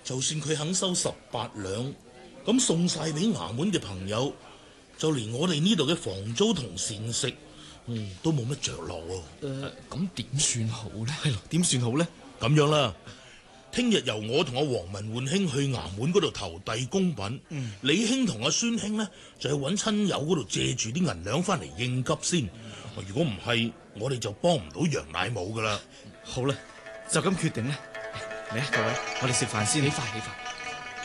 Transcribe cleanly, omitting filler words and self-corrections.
就算佢肯收18兩，咁送晒俾衙門嘅朋友，就連我哋呢度嘅房租同膳食，都冇乜着落喎。 咁點算好呢？ 係咯，點算好呢？ 咁樣啦，聽日由我同阿黃文煥兄去衙門嗰度投遞公品，李兄同阿孫兄呢，就去揾親友嗰度借住啲銀兩翻嚟應急先。如果唔係，我哋就幫唔到楊乃武噶啦。 好啦，就咁決定啦。嚟啊，各位，我哋食飯先。 起飯。